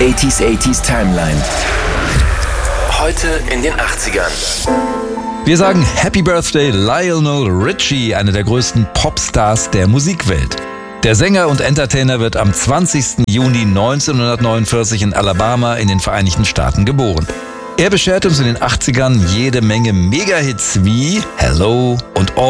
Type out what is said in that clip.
80s Timeline. Heute in den 80ern. Wir sagen Happy Birthday Lionel Richie, einer der größten Popstars der Musikwelt. Der Sänger und Entertainer wird am 20. Juni 1949 in Alabama in den Vereinigten Staaten geboren. Er beschert uns in den 80ern jede Menge Megahits wie Hello und